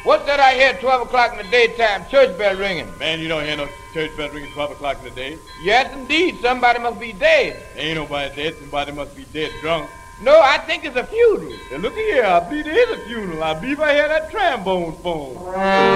What's that I hear at 12 o'clock in the daytime? Church bell ringing. Man, you don't hear no church bell ringing 12 o'clock in the day. Yes, indeed. Somebody must be dead. Ain't nobody dead. Somebody must be dead drunk. No, I think it's a funeral. Now, look here. I believe there is a funeral. I believe I hear that trombone phone.